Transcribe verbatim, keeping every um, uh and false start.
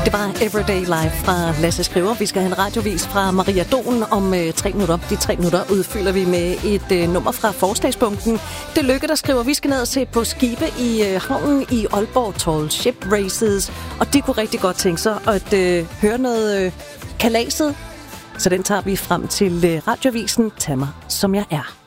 Det var Everyday Life fra Lasse Skriver. Vi skal have en radiovis fra Maria Don om øh, tre minutter. De tre minutter udfylder vi med et øh, nummer fra forslagsbunken. Det Lykke, der skriver, vi skal ned og se på skibe i øh, havnen i Aalborg, Tall Ship Races. Og de kunne rigtig godt tænke sig at øh, høre noget øh, kalaset. Så den tager vi frem til øh, radiovisen. Tag mig, som jeg er.